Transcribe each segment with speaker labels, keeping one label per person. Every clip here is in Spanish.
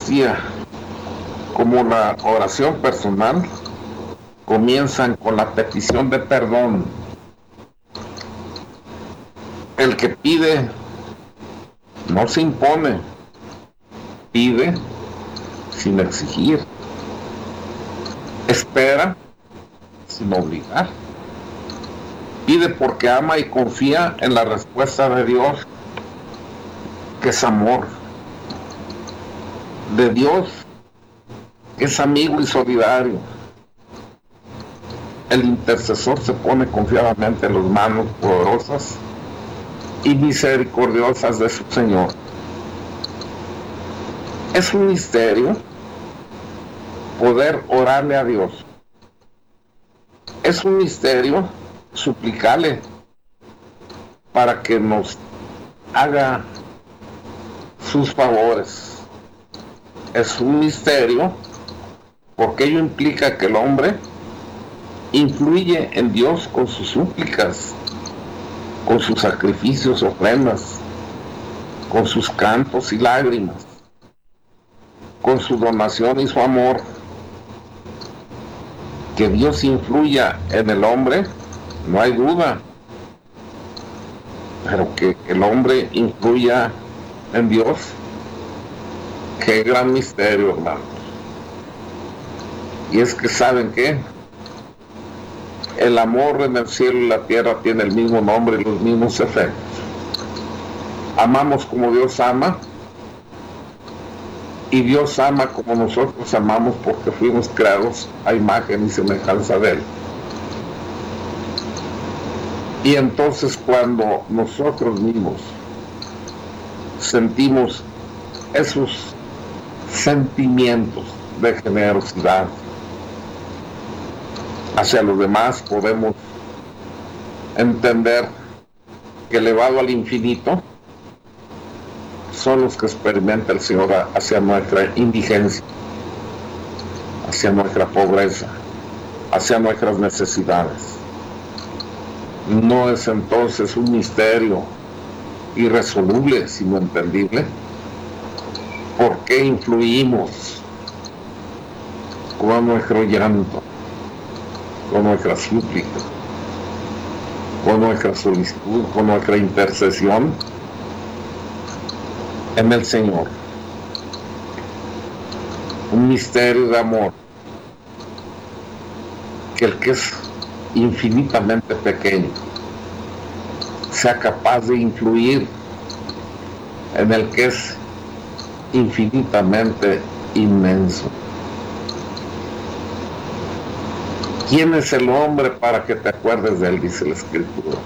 Speaker 1: Eucaristía como la oración personal comienzan con la petición de perdón. El que pide no se impone, pide sin exigir, espera sin obligar, pide porque ama y confía en la respuesta de Dios, que es amor, de Dios, que es amigo y solidario. El intercesor se pone confiadamente en las manos poderosas y misericordiosas de su Señor. Es un misterio poder orarle a Dios. Es un misterio suplicarle para que nos haga sus favores. Es un misterio porque ello implica que el hombre influye en Dios con sus súplicas, con sus sacrificios, ofrendas, con sus cantos y lágrimas, con su donación y su amor. Que Dios influya en el hombre, no hay duda, pero que el hombre influya en Dios, qué gran misterio, hermanos. Y es que, ¿saben qué? El amor en el cielo y la tierra tiene el mismo nombre y los mismos efectos. Amamos como Dios ama, y Dios ama como nosotros amamos, porque fuimos creados a imagen y semejanza de Él. Y entonces, cuando nosotros mismos sentimos esos sentimientos de generosidad hacia los demás, podemos entender que, elevado al infinito, son los que experimenta el Señor hacia nuestra indigencia, hacia nuestra pobreza, hacia nuestras necesidades. ¿No es entonces un misterio irresoluble, sino entendible? ¿Por qué influimos con nuestro llanto, con nuestra súplica, con nuestra solicitud, con nuestra intercesión en el Señor? Un misterio de amor, que el que es infinitamente pequeño sea capaz de influir en el que es infinitamente inmenso. ¿Quién es el hombre para que te acuerdes de él?, dice la Escritura.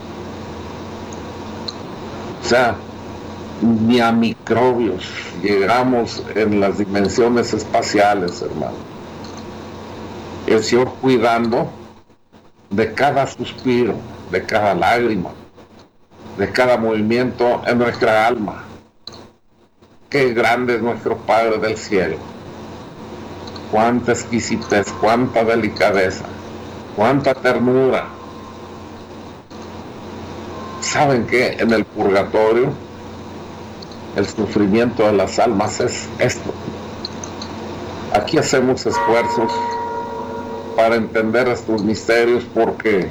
Speaker 1: O sea, ni a microbios llegamos en las dimensiones espaciales, hermano. El Señor cuidando de cada suspiro, de cada lágrima, de cada movimiento en nuestra alma. Qué grande es nuestro Padre del cielo. Cuánta exquisitez, cuánta delicadeza, cuánta ternura. ¿Saben qué? En el purgatorio, el sufrimiento de las almas es esto. Aquí hacemos esfuerzos para entender estos misterios, porque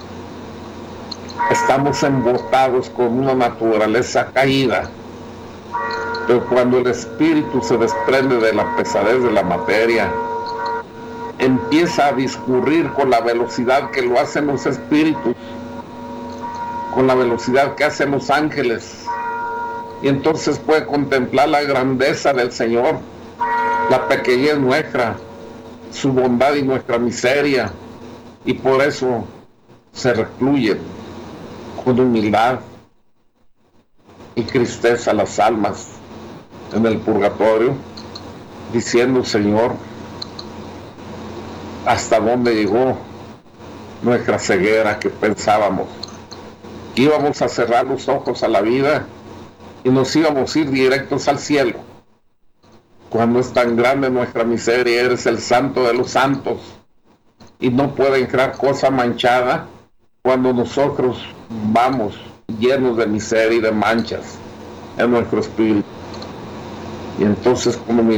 Speaker 1: estamos embotados con una naturaleza caída. Pero cuando el espíritu se desprende de la pesadez de la materia, empieza a discurrir con la velocidad que lo hacen los espíritus, con la velocidad que hacen los ángeles, y entonces puede contemplar la grandeza del Señor, la pequeñez nuestra, su bondad y nuestra miseria, y por eso se recluyen con humildad y tristeza las almas en el purgatorio, diciendo: Señor, ¿hasta dónde llegó nuestra ceguera, que pensábamos que íbamos a cerrar los ojos a la vida y nos íbamos a ir directos al cielo? Cuando es tan grande nuestra miseria, eres el santo de los santos, y no puede entrar cosa manchada cuando nosotros vamos llenos de miseria y de manchas en nuestro espíritu. Y entonces, con